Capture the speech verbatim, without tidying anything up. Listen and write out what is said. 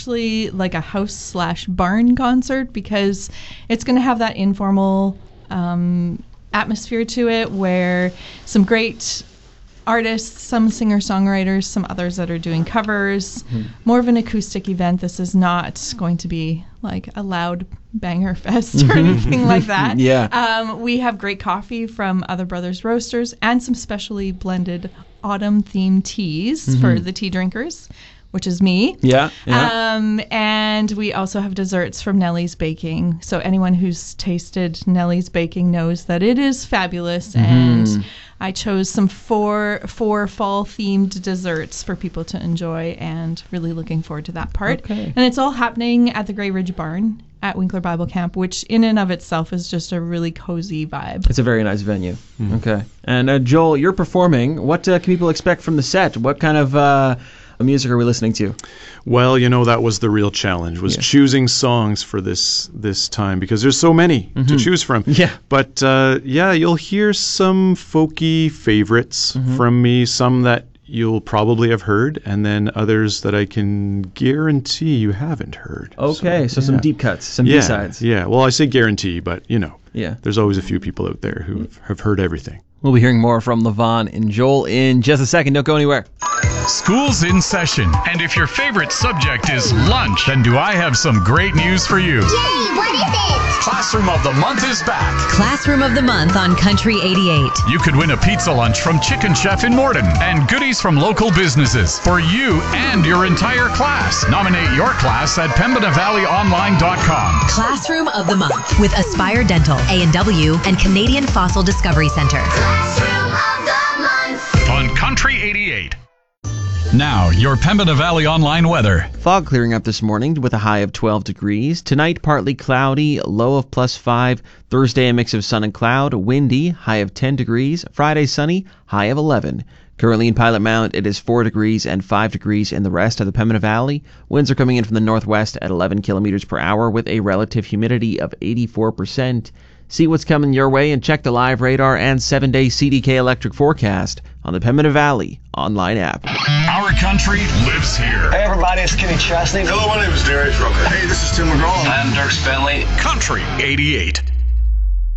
actually like a house slash barn concert because it's going to have that informal um, atmosphere to it where some great artists, some singer-songwriters, some others that are doing covers, mm-hmm. more of an acoustic event. This is not going to be like a loud banger fest or anything like that. Yeah. Um, we have great coffee from Other Brothers Roasters and some specially blended autumn-themed teas mm-hmm. for the tea drinkers, which is me. Yeah, yeah. Um, and we also have desserts from Nellie's Baking. So anyone who's tasted Nellie's Baking knows that it is fabulous. Mm-hmm. And I chose some four four fall-themed desserts for people to enjoy, and really looking forward to that part. Okay. And it's all happening at the Grey Ridge Barn at Winkler Bible Camp, which in and of itself is just a really cozy vibe. It's a very nice venue. Mm-hmm. Okay. And uh, Joel, you're performing. What uh, can people expect from the set? What kind of uh, music are we listening to? Well, you know, that was the real challenge, was yeah. choosing songs for this this time, because there's so many mm-hmm. to choose from. Yeah. But, uh, yeah, you'll hear some folky favorites mm-hmm. from me, some that you'll probably have heard, and then others that I can guarantee you haven't heard. Okay, so, so yeah. some deep cuts, some yeah, B-sides. Yeah, well, I say guarantee, but, you know, yeah. there's always a few people out there who have heard everything. We'll be hearing more from Levon and Joel in just a second. Don't go anywhere. School's in session, and if your favorite subject is lunch, then do I have some great news for you. Yay, what is it? Classroom of the Month is back. Classroom of the Month on Country eighty-eight. You could win a pizza lunch from Chicken Chef in Morden and goodies from local businesses for you and your entire class. Nominate your class at pembina valley online dot com. Classroom of the Month with Aspire Dental, A and W, and Canadian Fossil Discovery Center. Classroom of the Month on Country eighty-eight. Now, your Pembina Valley Online weather. Fog clearing up this morning with a high of twelve degrees. Tonight, partly cloudy, low of plus five. Thursday, a mix of sun and cloud, windy, high of ten degrees. Friday, sunny, high of eleven. Currently in Pilot Mount, it is four degrees and five degrees in the rest of the Pembina Valley. Winds are coming in from the northwest at eleven kilometers per hour with a relative humidity of eighty-four percent. See what's coming your way and check the live radar and seven-day C D K electric forecast on the Pembina Valley online app. Our country lives here. Hey everybody, it's Kenny Chesney. Hello, my name is Darius Rucker. Hey, this is Tim McGraw. I'm Dirk Spenley. Country eighty-eight.